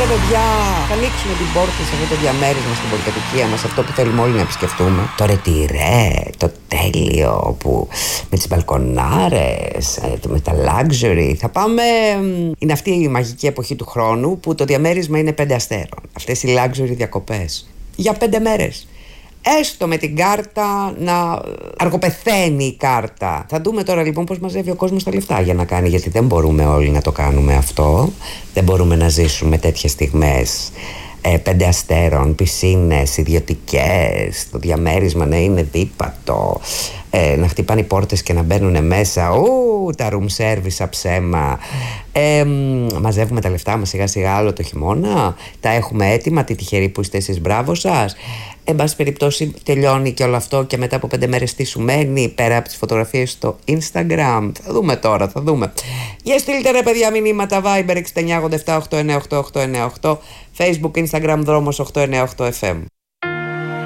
ρε παιδιά, θα ανοίξουμε την πόρτα σε αυτό το διαμέρισμα στην πολυκατοικία μας, αυτό που θέλουμε όλοι να επισκεφτούμε. Το ρετυρέ, το τέλειο που με τις μπαλκονάρες, με τα luxury. Θα πάμε. Είναι αυτή η μαγική εποχή του χρόνου που το διαμέρισμα είναι 5 αστέρων. Αυτές οι luxury διακοπές. Για 5 μέρες. Έστω με την κάρτα να αργοπεθαίνει η κάρτα. Θα δούμε τώρα λοιπόν πώς μαζεύει ο κόσμος τα λεφτά για να κάνει. Γιατί δεν μπορούμε όλοι να το κάνουμε αυτό. Δεν μπορούμε να ζήσουμε τέτοιες στιγμές 5 αστέρων, πισίνες, ιδιωτικές. Το διαμέρισμα να είναι δίπατο, να χτυπάνε οι πόρτες και να μπαίνουν μέσα. Τα room service ψέμα. Μαζεύουμε τα λεφτά μας σιγά σιγά άλλο το χειμώνα. Τα έχουμε έτοιμα, τι τυχεροί που είστε εσείς, μπράβο σας. Εν πάση περιπτώσει τελειώνει και όλο αυτό και μετά από 5 μέρες τι σου μένει πέρα από τις φωτογραφίες στο Instagram. Θα δούμε τώρα, θα δούμε. Για στείλτε ρε παιδιά μηνύματα, Viber 6987 898 898, Facebook, Instagram, Δρόμος 898 FM.